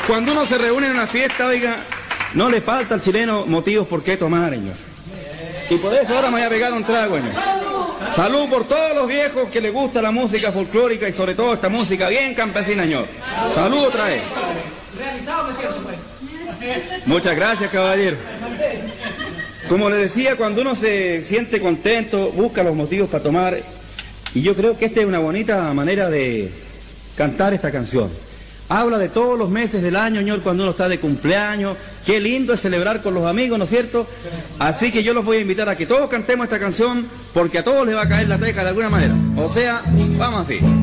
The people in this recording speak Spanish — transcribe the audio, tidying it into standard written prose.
Cuando uno se reúne en una fiesta, oiga, no le falta al chileno motivos por qué tomar, señor. Y por eso ahora me voy a pegar un trago, señor. Salud por todos los viejos que les gusta la música folclórica y sobre todo esta música bien campesina, señor. Salud otra vez. Muchas gracias, caballero. Como le decía, cuando uno se siente contento, busca los motivos para tomar. Y yo creo que esta es una bonita manera de cantar esta canción. Habla de todos los meses del año, señor, cuando uno está de cumpleaños. Qué lindo es celebrar con los amigos, ¿no es cierto? Así que yo los voy a invitar a que todos cantemos esta canción, porque a todos les va a caer la teca de alguna manera. O sea, vamos así.